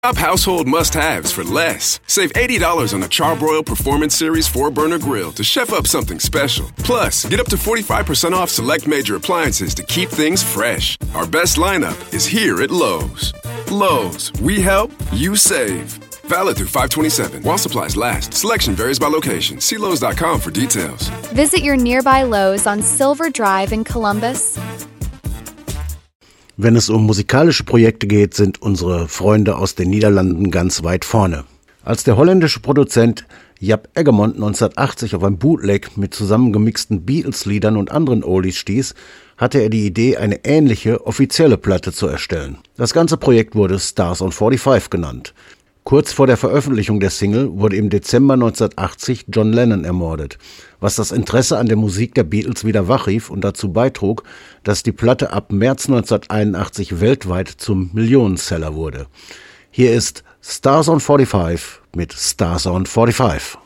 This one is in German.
Top household must-haves for less. Save $80 on a Charbroil Performance Series 4-burner grill to chef up something special. Plus, get up to 45% off select major appliances to keep things fresh. Our best lineup is here at Lowe's. Lowe's, we help, you save. Valid through 5/27. While supplies last. Selection varies by location. See Lowe's.com for details. Visit your nearby Lowe's on Silver Drive in Columbus. Wenn es um musikalische Projekte geht, sind unsere Freunde aus den Niederlanden ganz weit vorne. Als der holländische Produzent Jaap Eggermont 1980 auf ein Bootleg mit zusammengemixten Beatles-Liedern und anderen Oldies stieß, hatte er die Idee, eine ähnliche, offizielle Platte zu erstellen. Das ganze Projekt wurde Stars on 45 genannt. Kurz vor der Veröffentlichung der Single wurde im Dezember 1980 John Lennon ermordet, was das Interesse an der Musik der Beatles wieder wachrief und dazu beitrug, dass die Platte ab März 1981 weltweit zum Millionenseller wurde. Hier ist Stars on 45 mit Stars on 45.